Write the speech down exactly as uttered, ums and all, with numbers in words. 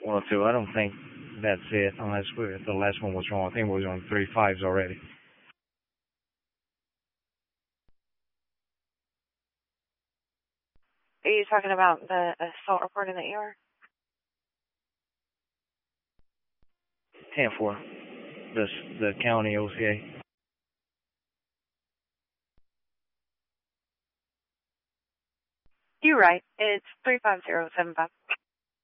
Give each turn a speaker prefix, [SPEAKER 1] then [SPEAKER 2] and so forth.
[SPEAKER 1] one oh two. I don't think that's it, unless we, the last one was wrong. I think we was on three fives already.
[SPEAKER 2] Are you talking about the assault report in the E R?
[SPEAKER 1] ten four. The, the county O C A.
[SPEAKER 2] You're right. It's three five zero seven five.